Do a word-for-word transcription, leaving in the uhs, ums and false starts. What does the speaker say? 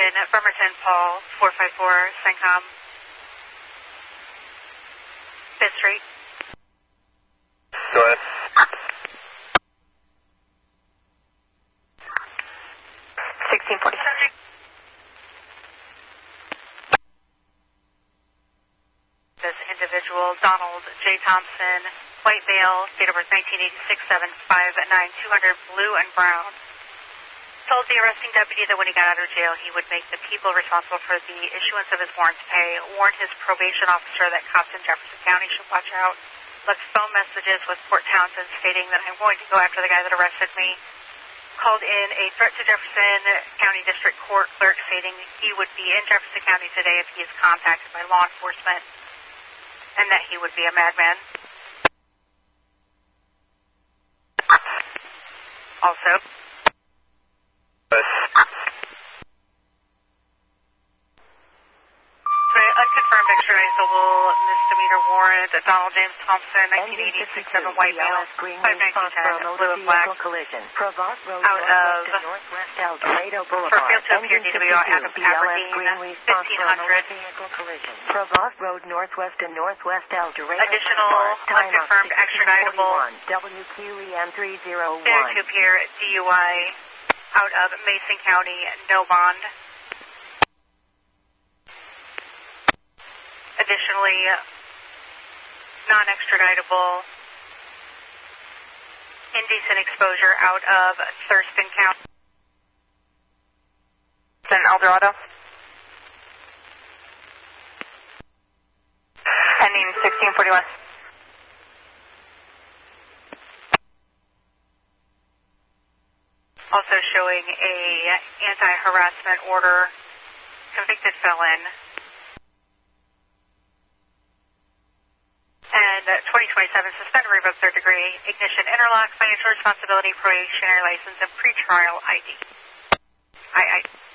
in Bremerton, Paul, four five four, CENTCOM, fifth Street. Go ahead. sixteen forty. Subject. This individual, Donald J. Thompson, white male, date of birth nineteen eighty-six, seven five nine, two hundred, blue and brown. Told the arresting deputy that when he got out of jail, he would make the people responsible for the issuance of his warrant to pay. Warned his probation officer that cops in Jefferson County should watch out. Left phone messages with Fort Townsend stating that I'm going to go after the guy that arrested me. Called in a threat to Jefferson County District Court clerk stating he would be in Jefferson County today if he is contacted by law enforcement and that he would be a madman. Also, unconfirmed extraditable misdemeanor warrant, Donald James Thompson, nineteen eighty-six, seven white male, five nineteen ten, blue and black, out of, for failed to appear D W I out of Aberdeen, fifteen hundred. Provost Road Northwest and Northwest El Dorado. Additional unconfirmed extraditable W Q E M three oh one. failed to appear D U I out of Mason County, no bond. Additionally, non-extraditable indecent exposure out of Thurston County. San El Dorado. Pending sixteen forty-one. Also showing a anti-harassment order, convicted felon. And twenty twenty-seven, suspend, revoke third degree, ignition, interlock, financial responsibility, probationary license, and pretrial I D. I, I